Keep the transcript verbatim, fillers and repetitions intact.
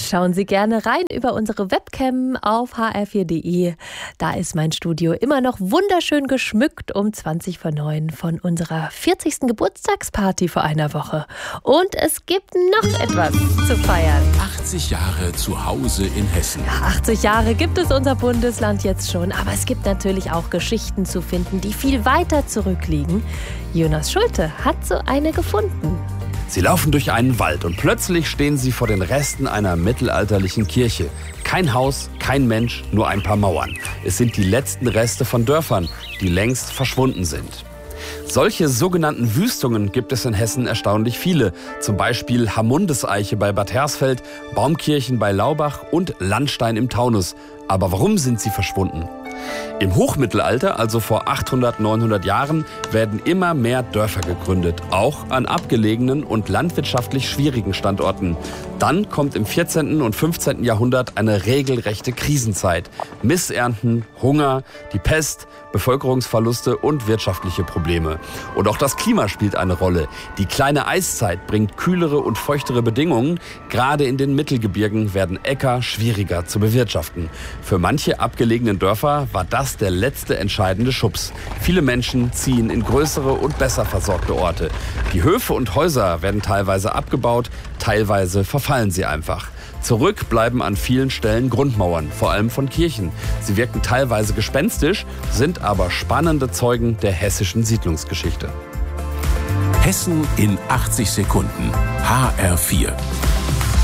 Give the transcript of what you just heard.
Schauen Sie gerne rein über unsere Webcam auf h r vier punkt d e. Da ist mein Studio immer noch wunderschön geschmückt um zwanzig vor neun von unserer vierzigsten Geburtstagsparty vor einer Woche. Und es gibt noch etwas zu feiern. achtzig Jahre zu Hause in Hessen. Ja, achtzig Jahre gibt es unser Bundesland jetzt schon, aber es gibt natürlich auch Geschichten zu finden, die viel weiter zurückliegen. Jonas Schulte hat so eine gefunden. Sie laufen durch einen Wald und plötzlich stehen sie vor den Resten einer mittelalterlichen Kirche. Kein Haus, kein Mensch, nur ein paar Mauern. Es sind die letzten Reste von Dörfern, die längst verschwunden sind. Solche sogenannten Wüstungen gibt es in Hessen erstaunlich viele. Zum Beispiel Hamundeseiche bei Bad Hersfeld, Baumkirchen bei Laubach und Landstein im Taunus. Aber warum sind sie verschwunden? Im Hochmittelalter, also vor achthundert, neunhundert Jahren, werden immer mehr Dörfer gegründet, auch an abgelegenen und landwirtschaftlich schwierigen Standorten. Dann kommt im vierzehnten und fünfzehnten Jahrhundert eine regelrechte Krisenzeit. Missernten, Hunger, die Pest, Bevölkerungsverluste und wirtschaftliche Probleme. Und auch das Klima spielt eine Rolle. Die kleine Eiszeit bringt kühlere und feuchtere Bedingungen. Gerade in den Mittelgebirgen werden Äcker schwieriger zu bewirtschaften. Für manche abgelegenen Dörfer war das der letzte entscheidende Schubs. Viele Menschen ziehen in größere und besser versorgte Orte. Die Höfe und Häuser werden teilweise abgebaut, teilweise verfallen sie einfach. Zurück bleiben an vielen Stellen Grundmauern, vor allem von Kirchen. Sie wirken teilweise gespenstisch, sind aber spannende Zeugen der hessischen Siedlungsgeschichte. Hessen in achtzig Sekunden. H R vier.